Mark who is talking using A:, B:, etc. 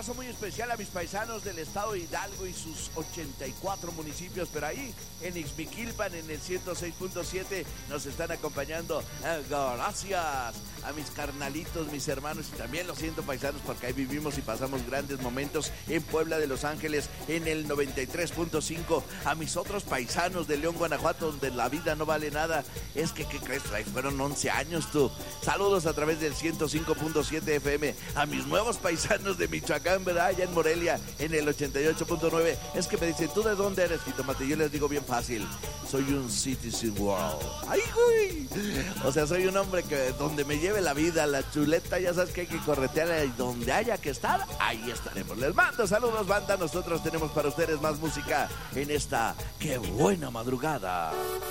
A: abrazo muy especial a mis paisanos del estado de Hidalgo y sus 84 municipios, pero ahí en Ixmiquilpan, en el 106.7, nos están acompañando. Gracias a mis carnalitos, mis hermanos, y también lo siento, paisanos, porque ahí vivimos y pasamos grandes momentos en Puebla de Los Ángeles, en el 93.5, a mis otros paisanos de León, Guanajuato, donde la vida no vale nada. Es que, ¿qué crees? Ahí fueron 11 años tú. Saludos a través del 105.7 FM, a mis nuevos paisanos de Michoacán, ¿verdad? Allá en Morelia, en el 88.9. Es que me dicen, ¿tú de dónde eres, Jitomate? Yo les digo bien fácil, soy un Citizen World. ¡Ay, güey! O sea, soy un hombre que donde me lleve la vida, la chuleta, ya sabes que hay que corretear, y donde haya que estar, ahí estaremos. Les mando saludos, banda. Nosotros tenemos para ustedes más música en esta ¡qué buena madrugada!